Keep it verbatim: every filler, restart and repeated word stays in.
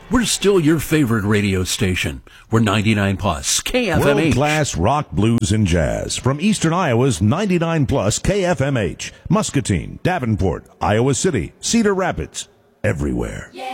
we're still your favorite radio station. We're ninety-nine plus K F M H. World-class rock, blues, and jazz. From Eastern Iowa's ninety-nine plus K F M H. Muscatine, Davenport, Iowa City, Cedar Rapids, everywhere. Yeah.